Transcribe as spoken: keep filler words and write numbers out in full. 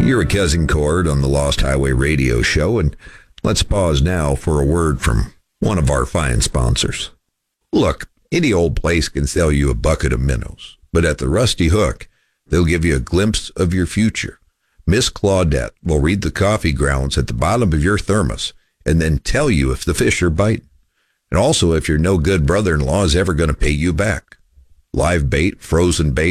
You're with Cousin Cord on the Lost Highway Radio Show, and let's pause now for a word from one of our fine sponsors. Look, any old place can sell you a bucket of minnows, but at the Rusty Hook, they'll give you a glimpse of your future. Miss Claudette will read the coffee grounds at the bottom of your thermos and then tell you if the fish are biting, and also if your no-good brother-in-law is ever going to pay you back. Live bait, frozen bait,